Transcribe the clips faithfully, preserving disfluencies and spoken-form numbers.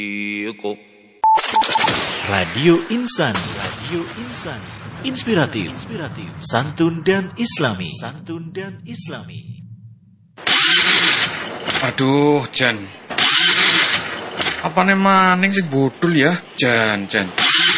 Radio Insani, Radio Insani, inspiratif, inspiratif, santun dan islami, santun dan islami. Aduh, Jan. Apa nih maning sih bodol ya, Jan, Jan.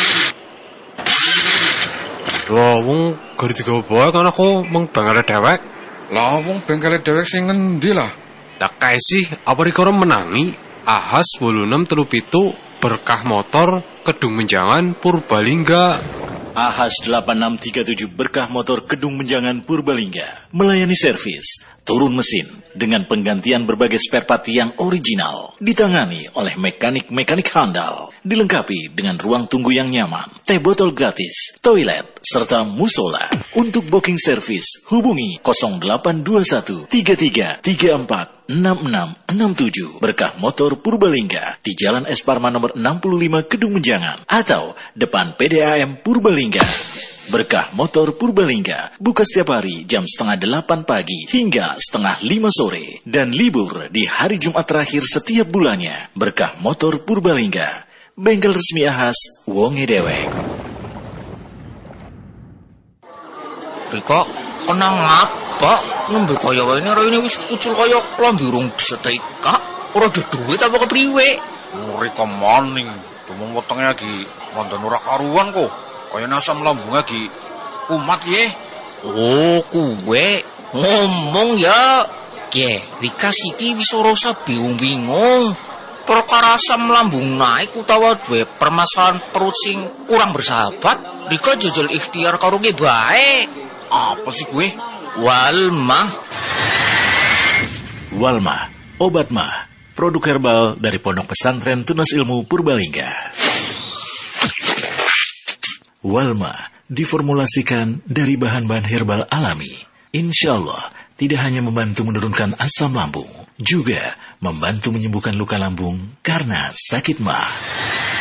Lah wong gari digawa bae kan aku mung bengkale dhewek. Lah wong bengkale dhewek sing ngendi lah? Lah kae sih apa rikara menangi Ahas wolu enam telu pitu Berkah Motor Kedung Menjangan Purbalingga. Ahas delapan enam tiga tujuh Berkah Motor Kedung Menjangan Purbalingga melayani servis, turun mesin dengan penggantian berbagai spare part yang original, ditangani oleh mekanik-mekanik handal, dilengkapi dengan ruang tunggu yang nyaman, teh botol gratis, toilet, serta musola. Untuk booking servis, hubungi nol delapan dua satu tiga tiga tiga empat enam enam enam tujuh Berkah Motor Purbalingga di Jalan Es Parman nomor enam puluh lima Kedung Menjangan atau depan P D A M Purbalingga. Berkah Motor Purbalingga buka setiap hari jam setengah delapan pagi hingga setengah lima sore dan libur di hari Jumat terakhir setiap bulannya. Berkah Motor Purbalingga, bengkel resmi Ahas wonge dewek. Riko, kena ngapa? Nembe kaya wae ini wis kucul kaya klambi urung disetrika. Ora ada duit apa kepriwe? Riko maning, dumung wetenge lagi wonten ora karuan kok. Kaya asam lambung lagi kumat ye. Oh, kuwe ngomong ya. Ye, Rika siki wis ora usah bingung-bingung. Perkara asam lambung naik utawa duwe permasalahan perut sing kurang bersahabat, Rika jajal ikhtiar karo ge bae. Apa sih gue? Walmah. Walmah, obat mah, produk herbal dari Pondok Pesantren Tunas Ilmu Purbalingga. Walmah diformulasikan dari bahan-bahan herbal alami. Insya Allah tidak hanya membantu menurunkan asam lambung, juga membantu menyembuhkan luka lambung karena sakit mah.